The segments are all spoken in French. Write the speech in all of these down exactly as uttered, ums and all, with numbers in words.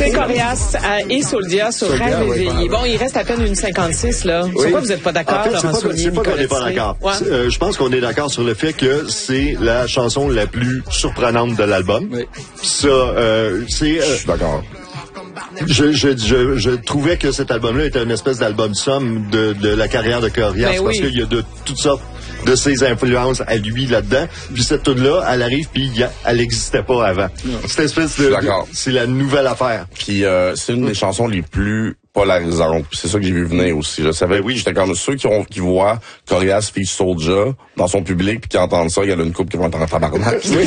C'est Corias et Soldia sur Rêve éveillé. Bon, il reste à peine une cinquante-six, là. Oui. Pourquoi vous n'êtes pas d'accord, en fait, Laurent c'est pas, Saunier, c'est pas qu'on n'est Nicolas pas d'accord. Ouais. Euh, je pense qu'on est d'accord sur le fait que c'est la chanson la plus surprenante de l'album. Oui. Ça, euh, c'est... Euh, Je suis d'accord. Je, je, je, je trouvais que cet album-là était une espèce d'album somme de, de la carrière de Corias, Ben parce oui. qu'il y a de toutes sortes de ses influences à lui là-dedans. Puis cette tune-là, elle arrive, puis y a, elle n'existait pas avant. Non. Cette espèce de... D'accord. C'est la nouvelle affaire. Puis euh, c'est une des chansons les plus polarisantes. Puis c'est ça que j'ai vu venir aussi. Je savais, Ben oui. J'étais comme ceux qui, ont, qui voient Corias puis Soulja dans son public, puis qui entendent ça, il y a une couple qui vont être en tabarnak. Oui.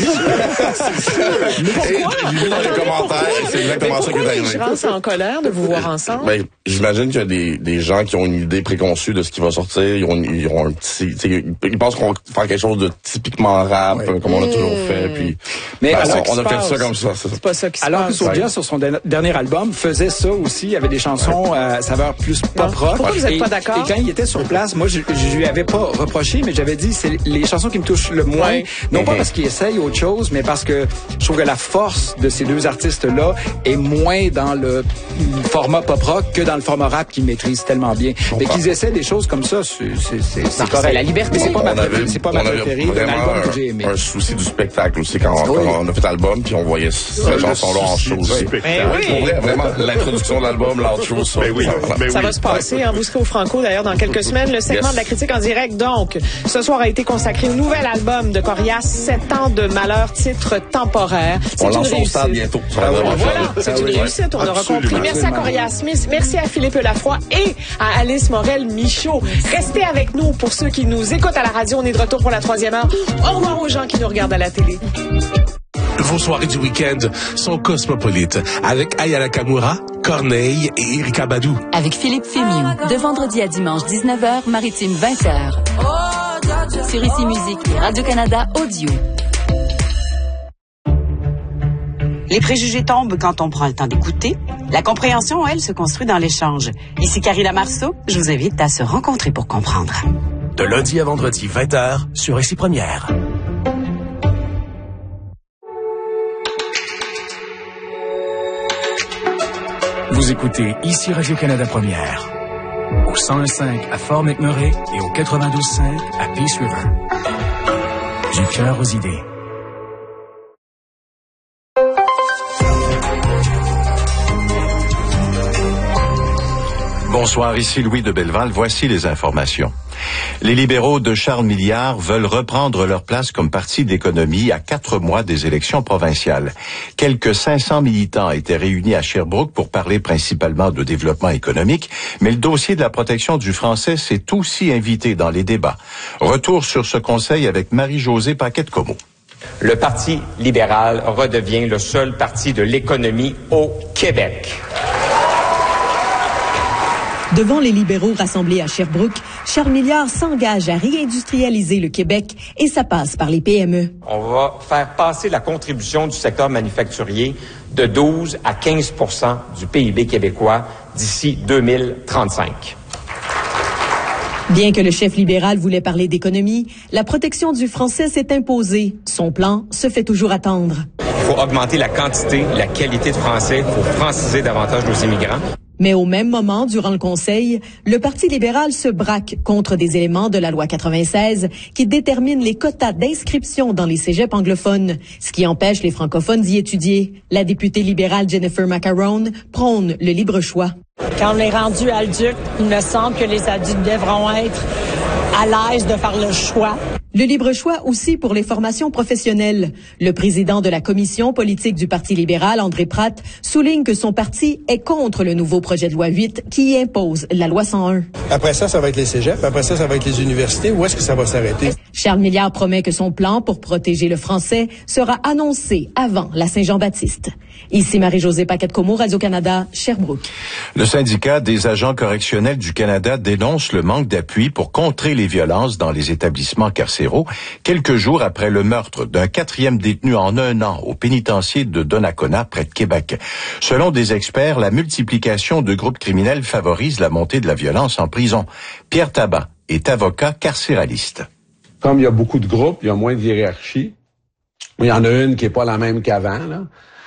J'ai vu dans les commentaires, c'est exactement ça qui est Pourquoi les arrivé. gens sont en colère de vous voir ensemble? Ben, j'imagine qu'il y a des, des gens qui ont une idée préconçue de ce qui va sortir. Ils ont, ils ont un petit, ils pensent qu'on va faire quelque chose de typiquement rap, oui. comme on a toujours fait. Puis, mais ben, alors, on, on a fait passe. ça comme ça. C'est, c'est pas ça qui se alors passe. que Soulja, sur son de- dernier album, faisait ça aussi. Il y avait des chansons à euh, saveur plus pop rock. Pourquoi vous n'êtes pas d'accord? Et quand il était sur place, moi, je, je lui avais pas reproché, mais j'avais dit, c'est les chansons qui me touchent le moins. Ouais. Non Mm-hmm. pas parce qu'il essaye autre chose, mais parce que je trouve que la force de ces deux artistes-là est moins dans le format pop rock que dans le format rap qu'ils maîtrisent tellement bien. Mais qu'ils essaient des choses comme ça, c'est, c'est, c'est, c'est Non, correct. c'est la liberté. Mais c'est pas on ma avait, préférée, c'est pas ma on avait préférée d'un vraiment album un, que j'ai aimé. un souci du spectacle aussi quand, Oui. quand on a fait l'album puis on voyait cette Le chanson-là en souci show du aussi. spectacle. oui. Pour vrai, vraiment, l'introduction de l'album, l'outro, ça. Ben oui, ben Ça oui. va se passer. Hein, vous serez au Franco, d'ailleurs, dans quelques semaines. Le segment Yes. de la critique en direct, donc, ce soir a été consacré au nouvel album de Corias, Sept ans de malheur, titre temporaire. C'est On une lance au réussite. stade bientôt. Ah, voilà, c'est Ah une oui. réussite, on aura Absolument. compris. Merci à Corias Smith, merci à Philippe Lafroy et à Alice Morel-Michaud. Restez avec nous pour ceux qui nous écoutent à la radio. On est de retour pour la troisième heure. Au revoir aux gens qui nous regardent à la télé. Vos soirées du week-end sont cosmopolites avec Aya Nakamura, Corneille et Erika Badou. Avec Philippe Fémiou, de vendredi à dimanche dix-neuf heures, maritime vingt heures. Sur Ici Musique et Radio-Canada Audio. Les préjugés tombent quand on prend le temps d'écouter. La compréhension, elle, se construit dans l'échange. Ici Carrie Lamarceau, je vous invite à se rencontrer pour comprendre. De lundi à vendredi, vingt heures, sur Ici Première. Vous écoutez Ici Radio-Canada Première. Au cent un virgule cinq à Fort McMurray et au quatre-vingt-douze virgule cinq à Peace River. Du cœur aux idées. Bonsoir, ici Louis de Belleval. Voici les informations. Les libéraux de Charles Milliard veulent reprendre leur place comme parti d'économie à quatre mois des élections provinciales. Quelques cinq cents militants étaient réunis à Sherbrooke pour parler principalement de développement économique, mais le dossier de la protection du français s'est aussi invité dans les débats. Retour sur ce conseil avec Marie-Josée Paquette-Comeau. Le Parti libéral redevient le seul parti de l'économie au Québec. Devant les libéraux rassemblés à Sherbrooke, Charles Milliard s'engage à réindustrialiser le Québec et ça passe par les P M E. On va faire passer la contribution du secteur manufacturier de douze à quinze pour cent du P I B québécois d'ici deux mille trente-cinq. Bien que le chef libéral voulait parler d'économie, la protection du français s'est imposée. Son plan se fait toujours attendre. Il faut augmenter la quantité, la qualité de français, il faut franciser davantage nos immigrants. Mais au même moment, durant le Conseil, le Parti libéral se braque contre des éléments de la loi quatre-vingt-seize qui déterminent les quotas d'inscription dans les cégeps anglophones, ce qui empêche les francophones d'y étudier. La députée libérale Jennifer Macaron prône le libre choix. Quand on est rendu adulte, il me semble que les adultes devront être à l'aise de faire le choix. Le libre choix aussi pour les formations professionnelles. Le président de la commission politique du Parti libéral, André Pratt, souligne que son parti est contre le nouveau projet de loi huit qui impose la loi cent un. Après ça, ça va être les cégeps. Après ça, ça va être les universités. Où est-ce que ça va s'arrêter? Charles Milliard promet que son plan pour protéger le français sera annoncé avant la Saint-Jean-Baptiste. Ici Marie-Josée Paquette-Comeau, Radio-Canada, Sherbrooke. Le syndicat des agents correctionnels du Canada dénonce le manque d'appui pour contrer les violences dans les établissements carcéraux, quelques jours après le meurtre d'un quatrième détenu en un an au pénitencier de Donnacona, près de Québec. Selon des experts, la multiplication de groupes criminels favorise la montée de la violence en prison. Pierre Tabat est avocat carcéraliste. Comme il y a beaucoup de groupes, il y a moins de hiérarchie. Il y en a une qui est pas la même qu'avant, là.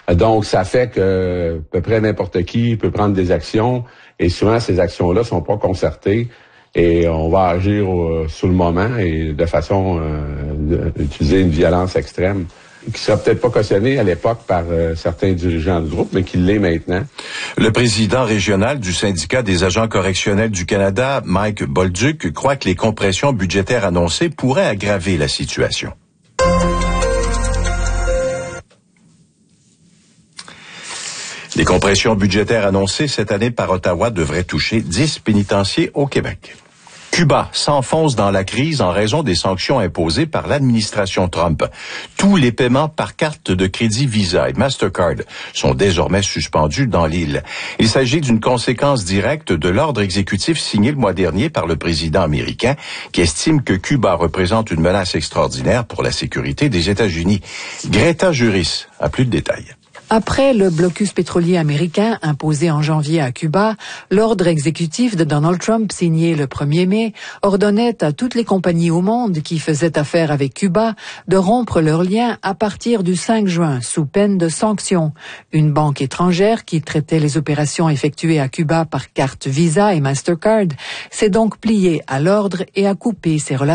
Donc, ça fait que à peu près n'importe qui peut prendre des actions et souvent, ces actions-là sont pas concertées et on va agir euh, sur le moment et de façon euh, d'utiliser une violence extrême qui sera peut-être pas cautionnée à l'époque par euh, certains dirigeants du groupe, mais qui l'est maintenant. Le président régional du syndicat des agents correctionnels du Canada, Mike Bolduc, croit que les compressions budgétaires annoncées pourraient aggraver la situation. Les compressions budgétaires annoncées cette année par Ottawa devraient toucher dix pénitenciers au Québec. Cuba s'enfonce dans la crise en raison des sanctions imposées par l'administration Trump. Tous les paiements par carte de crédit Visa et Mastercard sont désormais suspendus dans l'île. Il s'agit d'une conséquence directe de l'ordre exécutif signé le mois dernier par le président américain qui estime que Cuba représente une menace extraordinaire pour la sécurité des États-Unis. Greta Juris a plus de détails. Après le blocus pétrolier américain imposé en janvier à Cuba, l'ordre exécutif de Donald Trump signé le premier mai ordonnait à toutes les compagnies au monde qui faisaient affaire avec Cuba de rompre leurs liens à partir du cinq juin sous peine de sanctions. Une banque étrangère qui traitait les opérations effectuées à Cuba par carte Visa et Mastercard s'est donc pliée à l'ordre et a coupé ses relations